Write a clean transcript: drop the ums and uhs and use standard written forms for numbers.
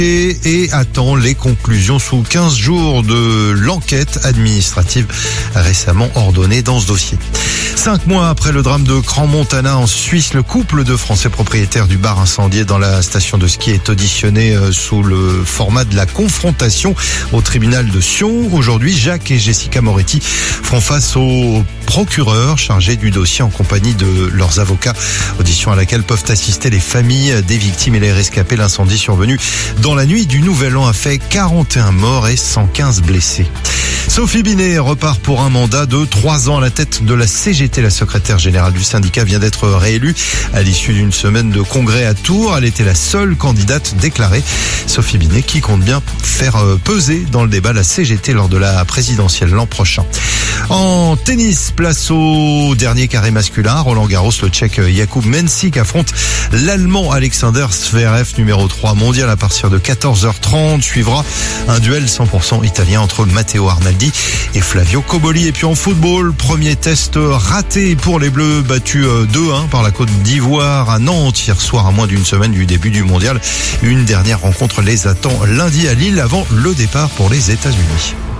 et attend les conclusions sous 15 jours de l'enquête administrative récemment ordonnée dans ce dossier. 5 mois après le drame de Crans-Montana en Suisse, le couple de Français propriétaires du bar incendié dans la station de ski est auditionné sous le format de la confrontation au tribunal de Sion. Aujourd'hui, Jacques et Jessica Moretti feront face au procureur chargé du dossier en compagnie de leurs avocats. Audition à laquelle peuvent assister les familles des victimes et les rescapés. L'incendie survenu dans la nuit du Nouvel An a fait 41 morts et 115 blessés. Sophie Binet repart pour un mandat de 3 ans à la tête de la CGT. La secrétaire générale du syndicat vient d'être réélue à l'issue d'une semaine de congrès à Tours. Elle était la seule candidate déclarée. Sophie Binet qui compte bien faire peser dans le débat la CGT lors de la présidentielle l'an prochain. En tennis, place au dernier carré masculin. Roland Garros, le Tchèque Jakub Mensik affronte l'Allemand Alexander Zverev, numéro 3 mondial à partir de 14h30. Suivra un duel 100% italien entre Matteo Arnaldi et Flavio Cobolli. Et puis en football, premier test raté pour les Bleus, battus 2-1 par la Côte d'Ivoire à Nantes hier soir à moins d'une semaine du début du mondial. Une dernière rencontre les attend lundi à Lille avant le départ pour les États-Unis.